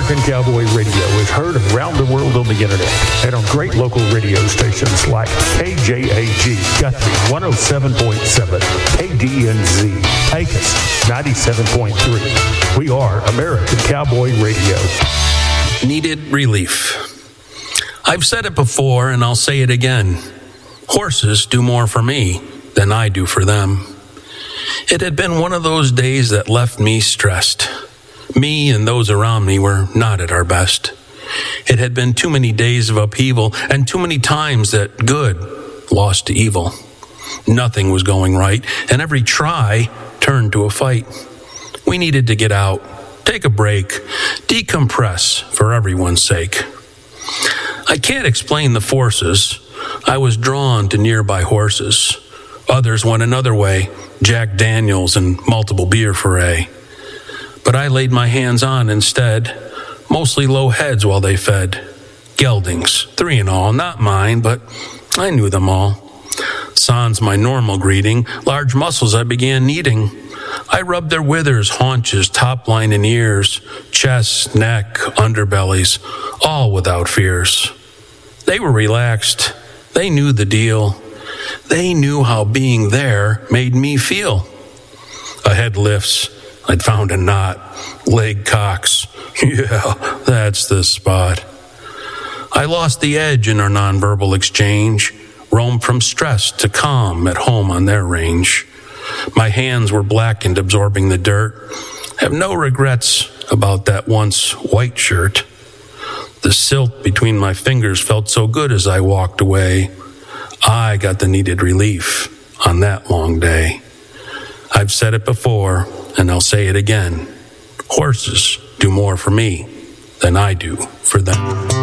American Cowboy Radio is heard around the world on the internet and on great local radio stations like KJAG Guthrie 107.7, KDNZ Pecos 97.3. We are American Cowboy Radio. Needed relief. I've said it before and I'll say it again. Horses do more for me than I do for them. It had been one of those days that left me stressed. Me and those around me were not at our best. It had been too many days of upheaval and too many times that good lost to evil. Nothing was going right, and every try turned to a fight. We needed to get out, take a break, decompress for everyone's sake. I can't explain the forces. I was drawn to nearby horses. Others went another way, Jack Daniels and multiple beer foray. But I laid my hands on instead, mostly low heads while they fed. Geldings, 3 in all, not mine, but I knew them all. Sans my normal greeting, large muscles I began needing. I rubbed their withers, haunches, top line and ears, chest, neck, underbellies, all without fears. They were relaxed. They knew the deal. They knew how being there made me feel. A head lifts. I'd found a knot. Leg cocks. Yeah, that's the spot. I lost the edge in our nonverbal exchange, roamed from stress to calm at home on their range. My hands were blackened, absorbing the dirt. Have no regrets about that once white shirt. The silt between my fingers felt so good as I walked away. I got the needed relief on that long day. I've said it before, and I'll say it again. Horses do more for me than I do for them.